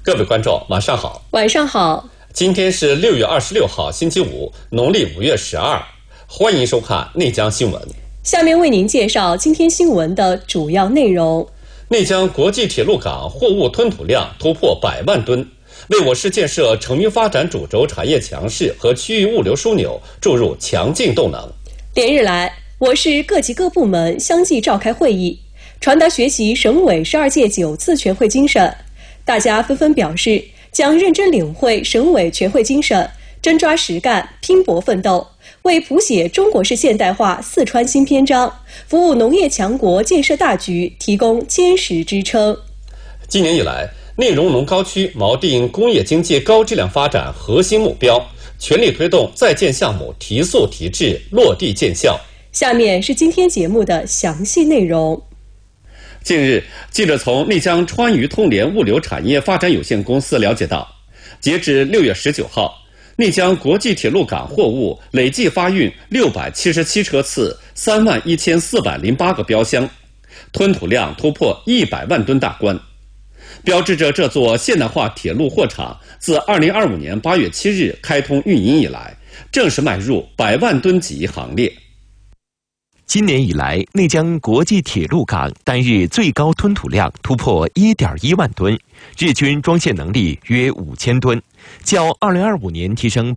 各位观众，晚上好。 晚上好。 今天是6月26号，星期五，农历5月12。欢迎收看内江新闻。 下面为您介绍今天新闻的主要内容。 内江国际铁路港货物吞吐量突破100万吨，为我市建设成渝发展主轴产业强势和区域物流枢纽注入强劲动能。 连日来，我市各级各部门相继召开会议，传达学习省委12届9次全会精神。大家纷纷表示将认真领会省委全会精神，真抓实干，拼搏奋斗，为谱写中国式现代化四川新篇章，服务农业强国建设大局提供坚实支撑。 今年以来，内容农高区锚定工业经济高质量发展核心目标，全力推动在建项目提速提质，落地见效。 下面是今天节目的详细内容。 近日，记者从内江川渝通联物流产业发展有限公司了解到，截至6月19号，内江国际铁路港货物累计发运677车次，31408个标箱，吞吐量突破100万吨大关，标志着这座现代化铁路货场自2025年8月7日开通运营以来，正式迈入100万吨级行列。 今年以来，内江国际铁路港单日最高吞吐量突破1.1万吨，日均装卸能力约5000吨，较2025年提升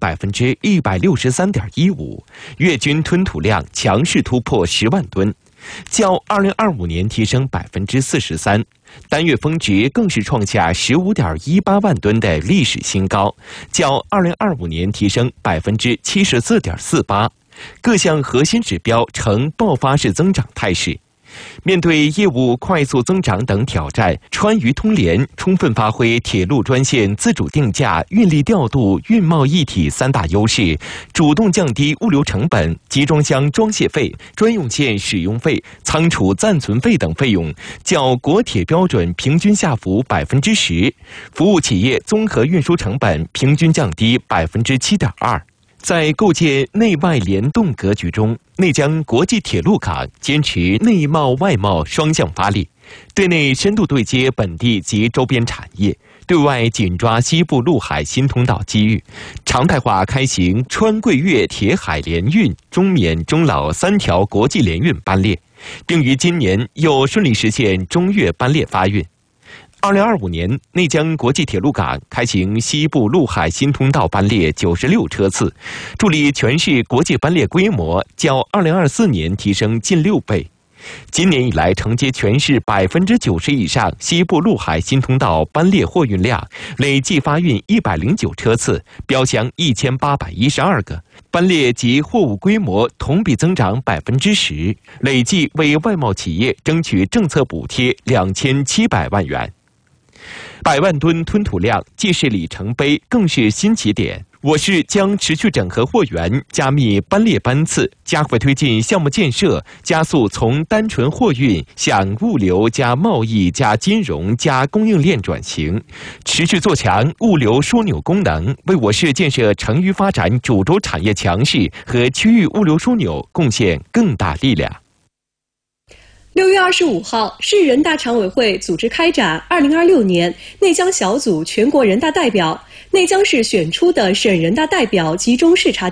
163.15%，月均吞吐量强势突破10万吨，较2025年提升43%，单月峰值更是创下15.18万吨的历史新高，较2025年提升74.48%。各项核心指标呈爆发式增长态势。面对业务快速增长等挑战，川渝通联充分发挥铁路专线自主定价、运力调度、运贸一体3大优势，主动降低物流成本、集装箱装卸费、专用线使用费、仓储暂存费等费用较国铁标准平均下浮10%，服务企业综合运输成本平均降低7.2%。在构建内外联动格局中，内江国际铁路港坚持内贸外贸双向发力，对内深度对接本地及周边产业，对外紧抓西部陆海新通道机遇，常态化开行川贵粤铁海联运、中缅中老3条国际联运班列，并于今年又顺利实现中粤班列发运。2025年，内江国际铁路港开行西部陆海新通道班列96车次，助力全市国际班列规模较2024年提升近6倍。今年以来，承接全市90%以上西部陆海新通道班列货运量，累计发运109车次，标箱1812个，班列及货物规模同比增长10%，累计为外贸企业争取政策补贴2700万元。100万吨吞吐量既是里程碑，更是新起点。我市将持续整合货源，加密班列班次，加快推进项目建设，加速从单纯货运向物流加贸易加金融加供应链转型，持续做强物流枢纽功能，为我市建设成渝发展主轴产业强势和区域物流枢纽贡献更大力量。 6月25号，市人大常委会组织开展2026年内江小组全国人大代表、内江市选出的省人大代表集中视察